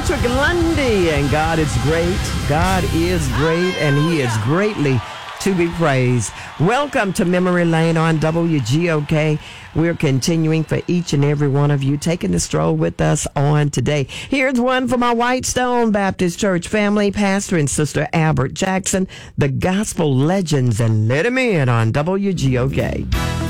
Patrick Lundy, and God is great. God is great, and He is greatly to be praised. Welcome to Memory Lane on WGOK. We're continuing for each and every one of you taking the stroll with us on today. Here's one from our Whitestone Baptist Church family, Pastor and Sister Albert Jackson, the Gospel Legends, and Let Him In on WGOK.